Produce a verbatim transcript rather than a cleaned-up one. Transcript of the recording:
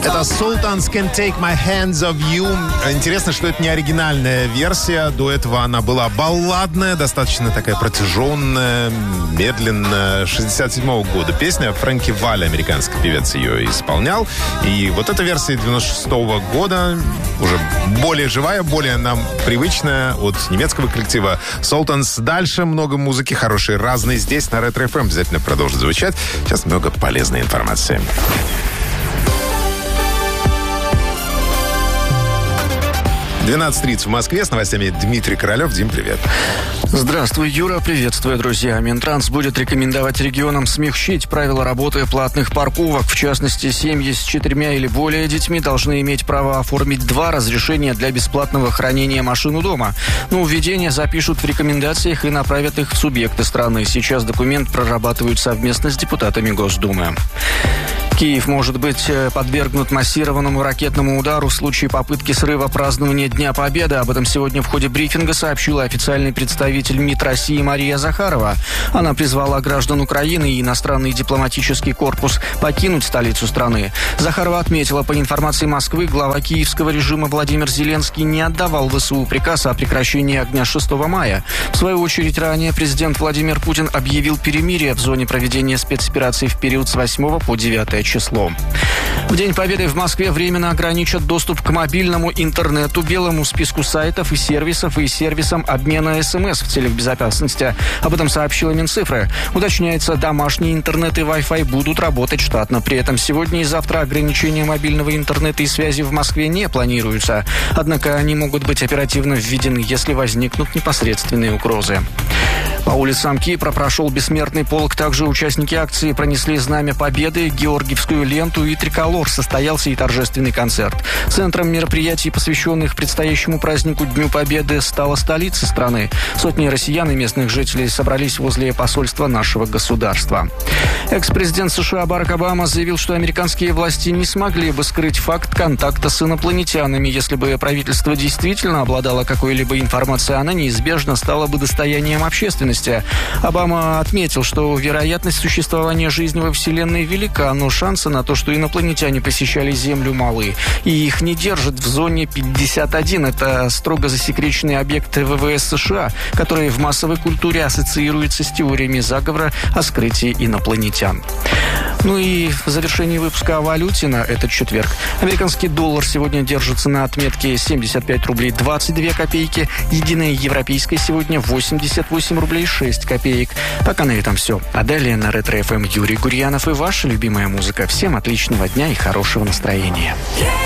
Это Sultans Can Take My Hands of You. Интересно, что это не оригинальная версия. До этого она была балладная, достаточно такая протяженная, медленная. шестьдесят седьмого года песня. Фрэнки Валли, американский певец, ее исполнял. И вот эта версия девяносто шестого года уже более живая, более нам привычная, от немецкого коллектива Sultans. Дальше много музыки хорошей, разной. Здесь на Ретро эф эм обязательно продолжит звучать. Сейчас много полезной информации. двенадцать тридцать в Москве. С новостями Дмитрий Королев. Дим, привет. Здравствуй, Юра. Приветствую, друзья. Минтранс будет рекомендовать регионам смягчить правила работы платных парковок. В частности, семьи с четырьмя или более детьми должны иметь право оформить два разрешения для бесплатного хранения машин у дома. Нововведения запишут в рекомендациях и направят их в субъекты страны. Сейчас документ прорабатывают совместно с депутатами Госдумы. Киев может быть подвергнут массированному ракетному удару в случае попытки срыва празднования Дня Победы. Об этом сегодня в ходе брифинга сообщила официальный представитель МИД России Мария Захарова. Она призвала граждан Украины и иностранный дипломатический корпус покинуть столицу страны. Захарова отметила, по информации Москвы, глава киевского режима Владимир Зеленский не отдавал ВСУ приказ о прекращении огня шестого мая. В свою очередь, ранее президент Владимир Путин объявил перемирие в зоне проведения спецоперации в период с восьмого по девятое число. В День Победы в Москве временно ограничат доступ к мобильному интернету, белому списку сайтов и сервисов и сервисам обмена СМС в целях безопасности. Об этом сообщила Минцифры. Уточняется, домашний интернет и Wi-Fi будут работать штатно. При этом сегодня и завтра ограничения мобильного интернета и связи в Москве не планируются. Однако они могут быть оперативно введены, если возникнут непосредственные угрозы. По улицам Кипра прошел бессмертный полк. Также участники акции пронесли Знамя Победы, Георгиевскую ленту и триколор. Состоялся и торжественный концерт. Центром мероприятий, посвященных предстоящему празднику Дню Победы, стала столица страны. Сотни россиян и местных жителей собрались возле посольства нашего государства. Экс-президент США Барак Обама заявил, что американские власти не смогли бы скрыть факт контакта с инопланетянами. Если бы правительство действительно обладало какой-либо информацией, она неизбежно стала бы достоянием общественности. Обама отметил, что вероятность существования жизни во Вселенной велика, но шансы на то, что инопланетяне посещали Землю, малы. И их не держат в зоне пятьдесят один. Это строго засекреченный объект ВВС США, который в массовой культуре ассоциируется с теориями заговора о скрытии инопланетян. Ну и в завершении выпуска о валюте на этот четверг. Американский доллар сегодня держится на отметке семьдесят пять рублей двадцать две копейки. Единая европейская сегодня восемьдесят восемь рублей шесть копеек. Пока на этом все. А далее на Ретро эф эм Юрий Гурьянов и ваша любимая музыка. Всем отличного дня и хорошего настроения.